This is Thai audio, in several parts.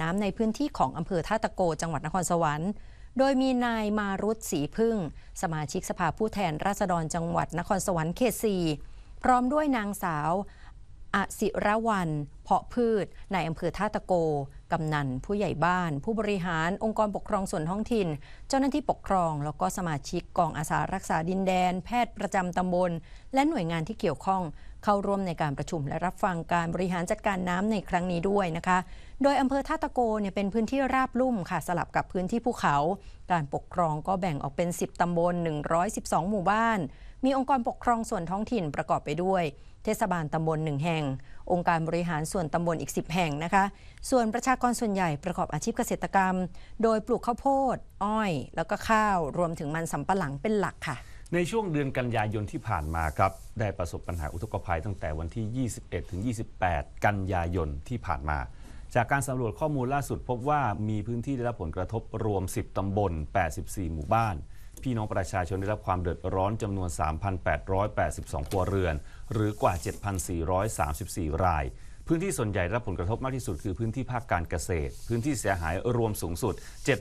ำในพื้นที่ของอำเภอท่าตะโกจังหวัดนครสวรรค์โดยมีนายมารุตศรีพึ่งสมาชิกสภาผู้แทนราษฎรจังหวัดนครสวรรค์เขต 4พร้อมด้วยนางสาวอศิรวรรณเพาะพืชในอำเภอท่าตะโกกำนันผู้ใหญ่บ้านผู้บริหารองค์กรปกครองส่วนท้องถิ่นเจ้าหน้าที่ปกครองแล้วก็สมาชิกกองอาสารักษาดินแดนแพทย์ประจำตำบลและหน่วยงานที่เกี่ยวข้องเข้าร่วมในการประชุมและรับฟังการบริหารจัดการน้ำในครั้งนี้ด้วยนะคะโดยอำเภอท่าตะโกเนี่ยเป็นพื้นที่ราบลุ่มค่ะสลับกับพื้นที่ภูเขาการปกครองก็แบ่งออกเป็น10ตำบล112หมู่บ้านมีองค์กรปกครองส่วนท้องถิ่นประกอบไปด้วยเทศบาลตำบล1แห่งองค์การบริหารส่วนตำบลอีก10แห่งนะคะส่วนประชากรส่วนใหญ่ประกอบอาชีพเกษตรกรรมโดยปลูกข้าวโพดอ้อยแล้วก็ข้าวรวมถึงมันสำปะหลังเป็นหลักค่ะในช่วงเดือนกันยายนที่ผ่านมาครับได้ประสบปัญหาอุทกภัยตั้งแต่วันที่ 21 ถึง 28 กันยายนที่ผ่านมาจากการสำรวจข้อมูลล่าสุดพบว่ามีพื้นที่ได้รับผลกระทบรวม10ตำบล84หมู่บ้านพี่น้องประชาชนได้รับความเดือดร้อนจำนวน 3,882 ครัวเรือนหรือกว่า 7,434 รายพื้นที่ส่วนใหญ่ได้รับผลกระทบมากที่สุดคือพื้นที่ภาคการเกษตรพื้นที่เสียหายรวมสูงสุด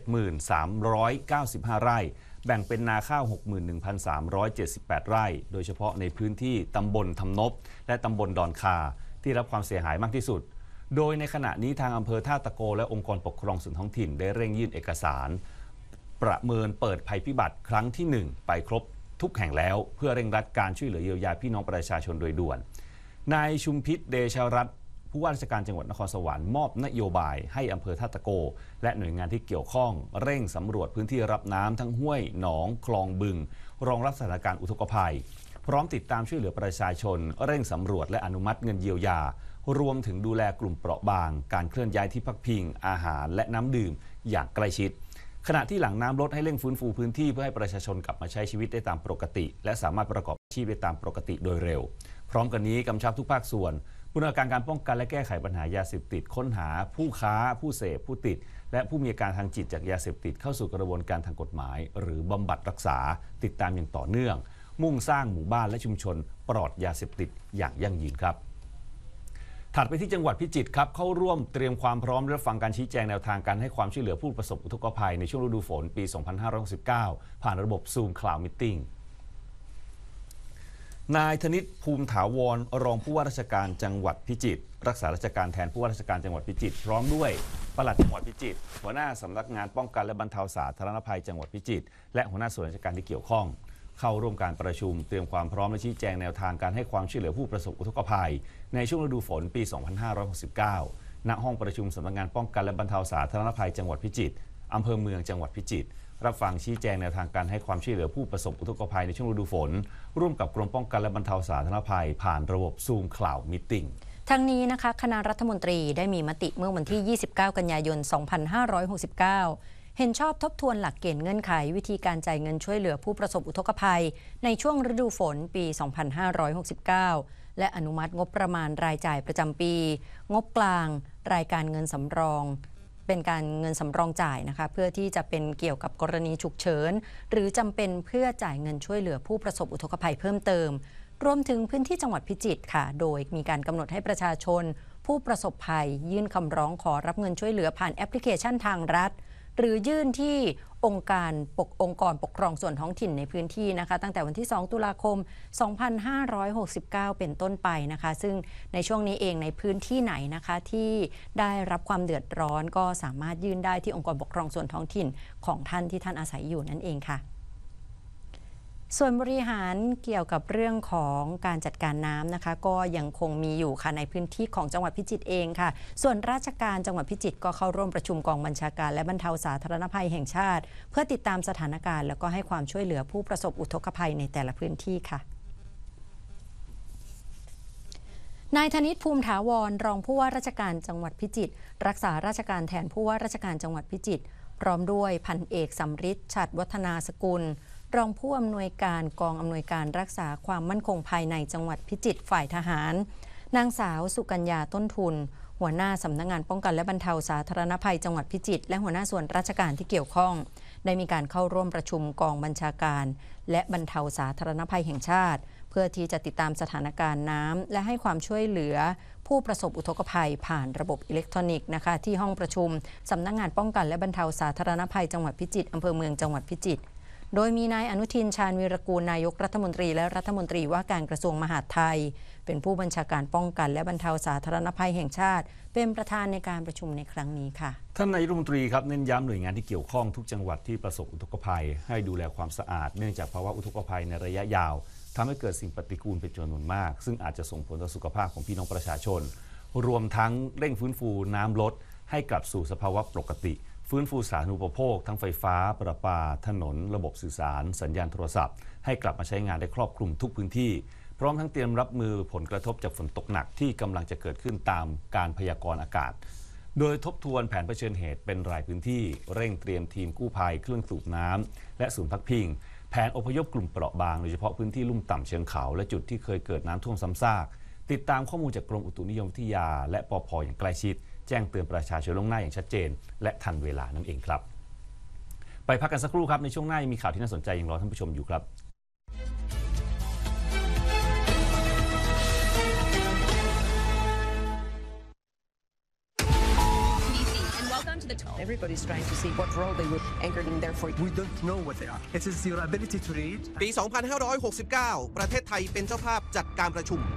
73,95 ไร่แบ่งเป็นนาข้าว 61,378 ไร่โดยเฉพาะในพื้นที่ตำบลทำนบและตำบลดอนคาที่รับความเสียหายมากที่สุดโดยในขณะนี้ทางอำเภอท่าตะโกและองค์กรปกครองส่วนท้องถิ่นได้เร่งยื่นเอกสารประเมินเปิดภัยพิบัติครั้งที่ 1ไปครบทุกแห่งแล้วเพื่อเร่งรัดการช่วยเหลือเยียวยาพี่น้องประชาชนโดยด่วนนายชุมพิษเดชรัตน์ผู้ว่าราชการจังหวัดนครสวรรค์มอบนโยบายให้อำเภอท่าตะโกและหน่วยงานที่เกี่ยวข้องเร่งสำรวจพื้นที่รับน้ำทั้งห้วยหนองคลองบึงรองรับสถานการณ์อุทกภัยพร้อมติดตามช่วยเหลือประชาชนเร่งสำรวจและอนุมัติเงินเยียวยารวมถึงดูแลกลุ่มเปราะบางการเคลื่อนย้ายที่พักพิงอาหารและน้ำดื่มอย่างใกล้ชิดขณะที่หลังน้ำลดให้เร่งฟื้นฟูพื้นที่เพื่อให้ประชาชนกลับมาใช้ชีวิตได้ตามปกติและสามารถประกอบอาชีพได้ตามปกติโดยเร็วพร้อมกันนี้กำชับทุกภาคส่วนบูรณาการการป้องกันและแก้ไขปัญหายาเสพติดค้นหาผู้ค้าผู้เสพผู้ติดและผู้มีอาการทางจิตจากยาเสพติดเข้าสู่กระบวนการทางกฎหมายหรือบำบัดรักษาติดตามอย่างต่อเนื่องมุ่งสร้างหมู่บ้านและชุมชนปลอดยาเสพติดอย่างยั่งยืนครับถัดไปที่จังหวัดพิจิตรครับเข้าร่วมเตรียมความพร้อมรับฟังการชี้แจงแนวทางการให้ความช่วยเหลือผู้ประสบอุทกภัยในช่วงฤดูฝนปี 2569 ผ่านระบบ Zoom Cloud Meeting นายธนิตภูมิถาวรรองผู้ว่าราชการจังหวัดพิจิตรรักษาราชการแทนผู้ว่าราชการจังหวัดพิจิตรพร้อมด้วยปลัดจังหวัดพิจิตรหัวหน้าสำนักงานป้องกันและบรรเทาสาธารณภัยจังหวัดพิจิตรและหัวหน้าส่วนราชการที่เกี่ยวข้องเข้าร่วมการประชุมเตรียมความพร้อมและชี้แจงแนวทางการให้ความช่วยเหลือผู้ประสบอุทกภัยในช่วงฤดูฝนปี 2569 ณ ห้องประชุมสำนักงานป้องกันและบรรเทาสาธารณภัยจังหวัดพิจิตรอำเภอเมืองจังหวัดพิจิตรรับฟังชี้แจงแนวทางการให้ความช่วยเหลือผู้ประสบอุทกภัยในช่วงฤดูฝนร่วมกับกรมป้องกันและบรรเทาสาธารณภัยผ่านระบบ Zoom Cloud Meeting ทั้งนี้นะคะคณะรัฐมนตรีได้มีมติเมื่อวันที่ 29 กันยายน 2569เห็นชอบทบทวนหลักเกณฑ์เงื่อนไขวิธีการจ่ายเงินช่วยเหลือผู้ประสบอุทกภัยในช่วงฤดูฝนปี 2569 และอนุมัติงบประมาณรายจ่ายประจำปีงบกลางรายการเงินสำรองเป็นการเงินสำรองจ่ายนะคะเพื่อที่จะเป็นเกี่ยวกับกรณีฉุกเฉินหรือจำเป็นเพื่อจ่ายเงินช่วยเหลือผู้ประสบอุทกภัยเพิ่มเติมรวมถึงพื้นที่จังหวัดพิจิตรค่ะโดยมีการกำหนดให้ประชาชนผู้ประสบภัยยื่นคำร้องขอรับเงินช่วยเหลือผ่านแอปพลิเคชันทางรัฐหรือยื่นที่องค์กรปกครองส่วนท้องถิ่นในพื้นที่นะคะตั้งแต่วันที่ 2 ตุลาคม 2569 เป็นต้นไปนะคะซึ่งในช่วงนี้เองในพื้นที่ไหนนะคะที่ได้รับความเดือดร้อนก็สามารถยื่นได้ที่องค์กรปกครองส่วนท้องถิ่นของท่านที่ท่านอาศัยอยู่นั่นเองค่ะส่วนบริหารเกี่ยวกับเรื่องของการจัดการน้ำนะคะก็ยังคงมีอยู่ค่ะในพื้นที่ของจังหวัดพิจิตรเองค่ะส่วนราชการจังหวัดพิจิตรก็เข้าร่วมประชุมกองบัญชาการและบรรเทาสาธารณภัยแห่งชาติเพื่อติดตามสถานการณ์แล้วก็ให้ความช่วยเหลือผู้ประสบอุทกภัยในแต่ละพื้นที่ค่ะนายธนิตภูมิถาวรรองผู้ว่าราชการจังหวัดพิจิตรรักษาราชการแทนผู้ว่าราชการจังหวัดพิจิตรพร้อมด้วยพันเอกสำริดฉัตรวัฒนาสกุลรองผู้อำนวยการกองอำนวยการรักษาความมั่นคงภายในจังหวัดพิจิตรฝ่ายทหารนางสาวสุกัญญาต้นทุนหัวหน้าสำนักงานป้องกันและบรรเทาสาธารณภัยจังหวัดพิจิตรและหัวหน้าส่วนราชการที่เกี่ยวข้องได้มีการเข้าร่วมประชุมกองบัญชาการและบรรเทาสาธารณภัยแห่งชาติเพื่อที่จะติดตามสถานการณ์น้ำและให้ความช่วยเหลือผู้ประสบอุทกภัยผ่านระบบอิเล็กทรอนิกส์นะคะที่ห้องประชุมสำนักงานป้องกันและบรรเทาสาธารณภัยจังหวัดพิจิตรอำเภอเมืองจังหวัดพิจิตรโดยมีนายอนุทินชาญวีรกูลนายกรัฐมนตรีและรัฐมนตรีว่าการกระทรวงมหาดไทยเป็นผู้บัญชาการป้องกันและบรรเทาสาธารณภัยแห่งชาติเป็นประธานในการประชุมในครั้งนี้ค่ะท่านนายกรัฐมนตรีครับเน้นย้ำหน่วยงานที่เกี่ยวข้องทุกจังหวัดที่ประสบอุทกภัยให้ดูแลความสะอาดเนื่องจากภาวะอุทกภัยในระยะยาวทำให้เกิดสิ่งปฏิกูลเป็นจำนวนมากซึ่งอาจจะส่งผลต่อสุขภาพของพี่น้องประชาชนรวมทั้งเร่งฟื้นฟูน้ำลดให้กลับสู่สภาวะปกติฟื้นฟูสาธารณูปโภคทั้งไฟฟ้าประปาถนนระบบสื่อสารสัญญาณโทรศัพท์ให้กลับมาใช้งานได้ครอบคลุมทุกพื้นที่พร้อมทั้งเตรียมรับมือผลกระทบจากฝนตกหนักที่กำลังจะเกิดขึ้นตามการพยากรณ์อากาศโดยทบทวนแผนเผชิญเหตุเป็นรายพื้นที่เร่งเตรียมทีมกู้ภัยเครื่องสูบน้ำและศูนย์พักพิงแผนอพยพกลุ่มเปราะบางโดยเฉพาะพื้นที่ลุ่มต่ำเชิงเขาและจุดที่เคยเกิดน้ำท่วมซ้ำซากติดตามข้อมูลจากกรมอุตุนิยมวิทยาและปภ.อย่างใกล้ชิดแจ้งเตือนประชาชนล่วงหน้าอย่างชัดเจนและทันเวลานั่นเองครับไปพักกันสักครู่ครับในช่วงหน้ายังมีข่าวที่น่าสนใจยังรอท่านผู้ชมอยู่ครับ Everybody's trying to see what role they were anchored in there for. We don't know what they are. It is your ability to read. ปี 2569 ประเทศไทยเป็นเจ้าภาพจัดการประชุม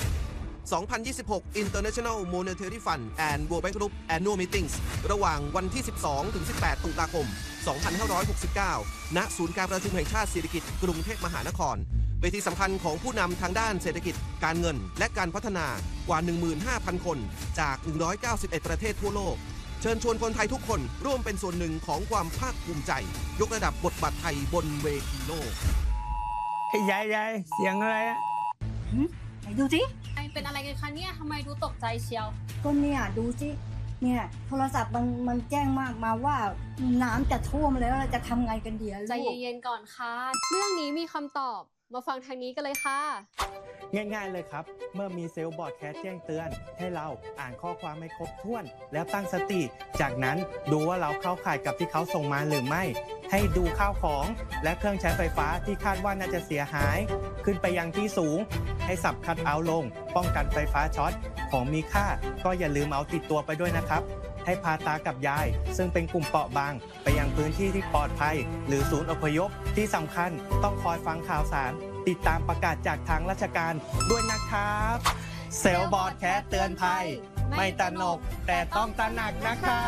2026 International Monetary Fund and World Bank Group Annual Meetings ระหว่างวันที่ 12-18 ตุลาคม 2569 ณ ศูนย์การประชุมแห่งชาติสิริกิติ์กรุงเทพมหานครเวทีสำคัญของผู้นำทางด้านเศรษฐกิจการเงินและการพัฒนากว่า 15,000 คนจาก 191 ประเทศทั่วโลกเชิญชวนคนไทยทุกคนร่วมเป็นส่วนหนึ่งของความภาคภูมิใจยกระดับบทบาทไทยบนเวทีโลกยายเสียงอะไรอะไหนดูสิเป็นอะไรกันคะเนี่ยทำไมดูตกใจเชียวก็เนี่ยดูสิเนี่ยโทรศัพท์มันแจ้งมาว่าน้ำจะท่วมแล้วเราจะทำไงกันดีล่ะใจลูกเย็นๆก่อนค่ะ เรื่องนี้มีคำตอบ มาฟังทางนี้กันเลยค่ะง่ายๆเลยครับ เมื่อมีเซลล์บอร์ดแคสแจ้งเตือน ให้เราอ่านข้อความให้ครบถ้วน แล้วตั้งสติ จากนั้นดูว่าเราเข้าข่ายกับที่เขาส่งมาหรือไม่ ให้ดูข้าวของและเครื่องใช้ไฟฟ้าที่คาดว่าน่าจะเสียหาย ขึ้นไปยังที่สูง ให้สับคัทเอาท์ลง ป้องกันไฟฟ้าช็อต ของมีค่าก็อย่าลืมเอาติดตัวไปด้วยนะครับ ให้พาตากับยาย ซึ่งเป็นกลุ่มเปราะบาง ไปยังพื้นที่ที่ปลอดภัย หรือศูนย์อพยพที่สำคัญต้องคอยฟังข่าวสาร ติดตามประกาศจากทางราชการด้วยนะครับเซลล์บอร์ดแคสเตือนภัย ไม่ตระหนกแต่ต้องตระหนักนะครับ